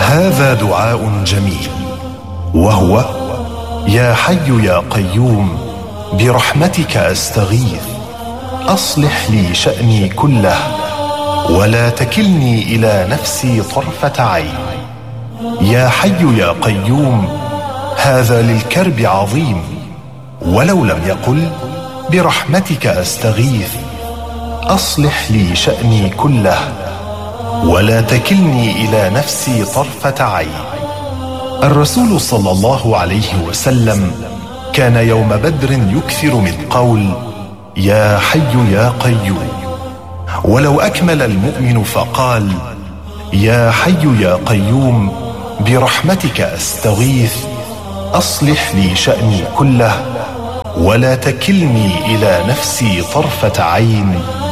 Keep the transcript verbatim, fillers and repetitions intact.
هذا دعاء جميل، وهو: يا حي يا قيوم برحمتك أستغيث، أصلح لي شأني كله ولا تكلني إلى نفسي طرفة عين. يا حي يا قيوم، هذا للكرب عظيم، ولو لم يقل برحمتك أستغيث، أصلح لي شأني كله ولا تكلني إلى نفسي طرفة عين. الرسول صلى الله عليه وسلم كان يوم بدر يكثر من قول يا حي يا قيوم، ولو أكمل المؤمن فقال يا حي يا قيوم برحمتك أستغيث، أصلح لي شأني كله ولا تكلني إلى نفسي طرفة عين،